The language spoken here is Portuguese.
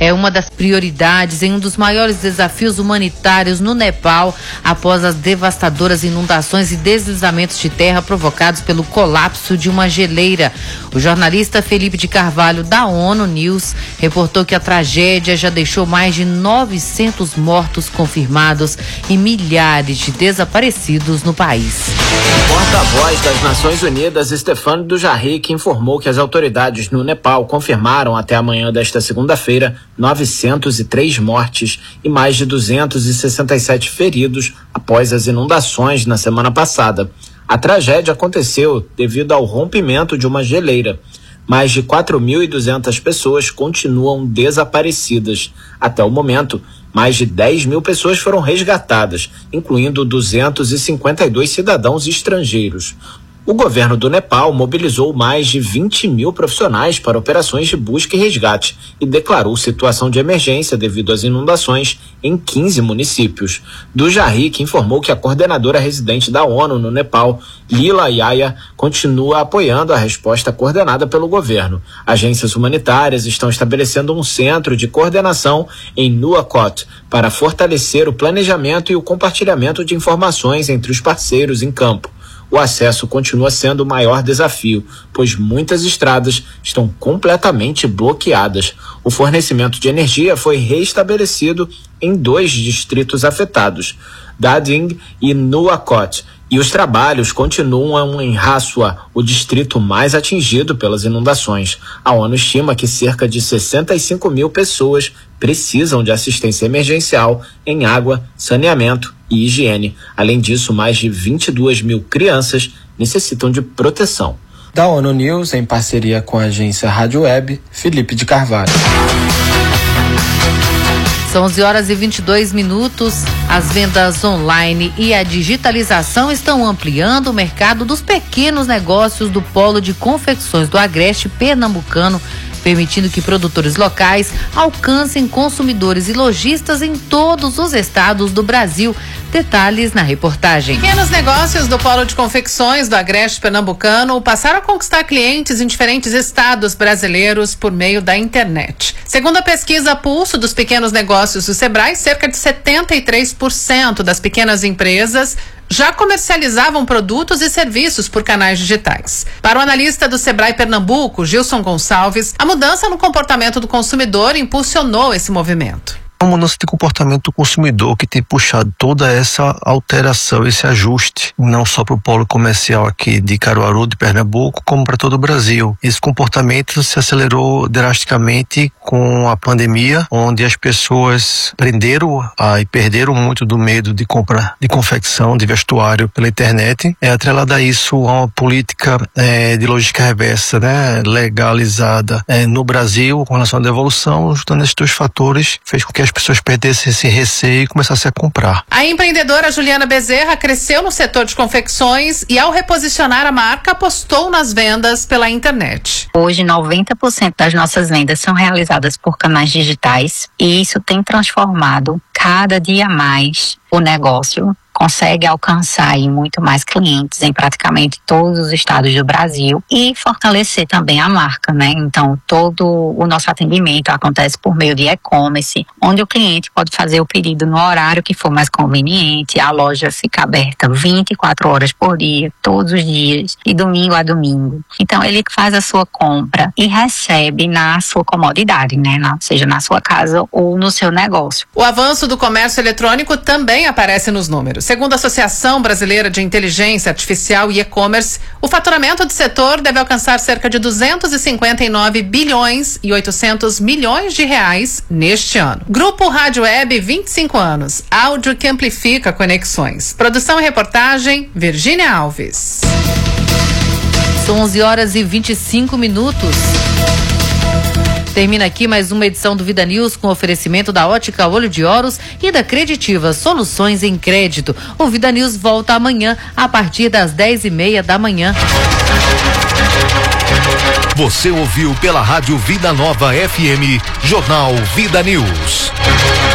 é uma das prioridades em um dos maiores desafios humanitários no Nepal, após as devastadoras inundações e deslizamentos de terra provocados pelo colapso de uma geleira. O jornalista Felipe de Carvalho, da ONU News, reportou que a tragédia já deixou mais de 900 mortos confirmados e milhares de desaparecidos no país. O porta-voz das Nações Unidas, Stéphane Dujarric, informou que as autoridades no Nepal confirmaram até amanhã desta segunda-feira 903 mortes e mais de 267 feridos após as inundações na semana passada. A tragédia aconteceu devido ao rompimento de uma geleira. Mais de 4.200 pessoas continuam desaparecidas. Até o momento, mais de 10 mil pessoas foram resgatadas, incluindo 252 cidadãos estrangeiros. O governo do Nepal mobilizou mais de 20 mil profissionais para operações de busca e resgate e declarou situação de emergência devido às inundações em 15 municípios. Dujarric informou que a coordenadora residente da ONU no Nepal, Lila Yaya, continua apoiando a resposta coordenada pelo governo. Agências humanitárias estão estabelecendo um centro de coordenação em Nuwakot para fortalecer o planejamento e o compartilhamento de informações entre os parceiros em campo. O acesso continua sendo o maior desafio, pois muitas estradas estão completamente bloqueadas. O fornecimento de energia foi restabelecido em 2 distritos afetados, Dading e Nuwakot, e os trabalhos continuam em Raswa, o distrito mais atingido pelas inundações. A ONU estima que cerca de 65 mil pessoas precisam de assistência emergencial em água, saneamento e higiene. Além disso, mais de 22 mil crianças necessitam de proteção. Da ONU News, em parceria com a agência Rádio Web, Felipe de Carvalho. São 11h22. As vendas online e a digitalização estão ampliando o mercado dos pequenos negócios do polo de confecções do Agreste pernambucano, permitindo que produtores locais alcancem consumidores e lojistas em todos os estados do Brasil. Detalhes na reportagem. Pequenos negócios do polo de confecções do Agreste pernambucano passaram a conquistar clientes em diferentes estados brasileiros por meio da internet. Segundo a pesquisa Pulso dos Pequenos Negócios do Sebrae, cerca de 73% das pequenas empresas já comercializavam produtos e serviços por canais digitais. Para o analista do Sebrae Pernambuco, Gilson Gonçalves, a mudança no comportamento do consumidor impulsionou esse movimento. Uma mudança de comportamento do consumidor que tem puxado toda essa alteração, esse ajuste, não só para o polo comercial aqui de Caruaru, de Pernambuco, como para todo o Brasil. Esse comportamento se acelerou drasticamente com a pandemia, onde as pessoas aprenderam e perderam muito do medo de compra de confecção, de vestuário pela internet. Atrelada a isso, uma política de logística reversa, legalizada no Brasil com relação à devolução, juntando esses 2 fatores, fez com que as pessoas perdessem esse receio e começassem a comprar. A empreendedora Juliana Bezerra cresceu no setor de confecções e, ao reposicionar a marca, apostou nas vendas pela internet. Hoje, 90% das nossas vendas são realizadas por canais digitais e isso tem transformado cada dia mais o negócio. Consegue alcançar muito mais clientes em praticamente todos os estados do Brasil e fortalecer também a marca, Então, todo o nosso atendimento acontece por meio de e-commerce, onde o cliente pode fazer o pedido no horário que for mais conveniente. A loja fica aberta 24 horas por dia, todos os dias, de domingo a domingo. Então, ele faz a sua compra e recebe na sua comodidade, seja na sua casa ou no seu negócio. O avanço do comércio eletrônico também aparece nos números. Segundo a Associação Brasileira de Inteligência Artificial e E-Commerce, o faturamento do setor deve alcançar cerca de 259 bilhões e 800 milhões de reais neste ano. Grupo Rádio Web, 25 anos. Áudio que amplifica conexões. Produção e reportagem, Virgínia Alves. São 11h25. Termina aqui mais uma edição do Vida News com oferecimento da Ótica Olho de Horus e da Creditiva, soluções em crédito. O Vida News volta amanhã a partir das 10h30 da manhã. Você ouviu pela Rádio Vida Nova FM, Jornal Vida News.